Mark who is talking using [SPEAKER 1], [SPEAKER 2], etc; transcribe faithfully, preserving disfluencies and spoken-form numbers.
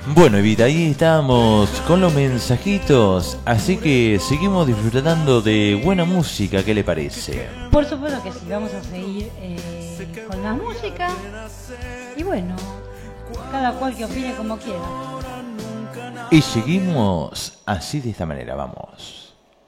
[SPEAKER 1] Bueno, Evita, ahí estamos con los mensajitos, así que seguimos disfrutando de buena música, ¿qué le parece?
[SPEAKER 2] Por supuesto que sí, vamos a seguir eh, con la música y bueno, cada cual que opine como quiera.
[SPEAKER 1] Y seguimos así de esta manera, vamos.